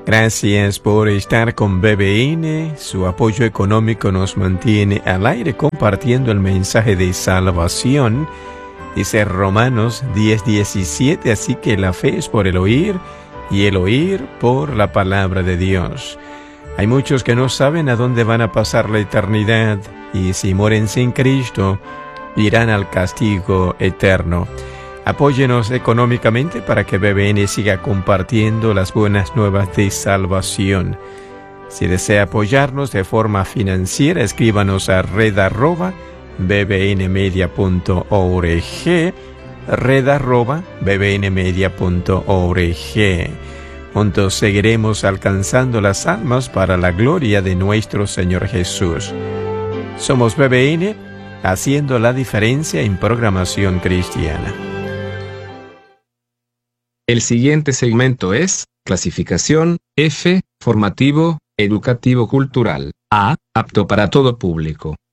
Gracias por estar con BBN. Su apoyo económico nos mantiene al aire compartiendo el mensaje de salvación. Dice Romanos 10:17, así que la fe es por el oír y el oír por la palabra de Dios. Hay muchos que no saben a dónde van a pasar la eternidad y si mueren sin Cristo, irán al castigo eterno. Apóyenos económicamente para que BBN siga compartiendo las buenas nuevas de salvación. Si desea apoyarnos de forma financiera, escríbanos a red@bbnmedia.org, red@bbnmedia.org. Juntos seguiremos alcanzando las almas para la gloria de nuestro Señor Jesús. Somos BBN, haciendo la diferencia en programación cristiana. El siguiente segmento es clasificación F, formativo, educativo cultural. A, apto para todo público.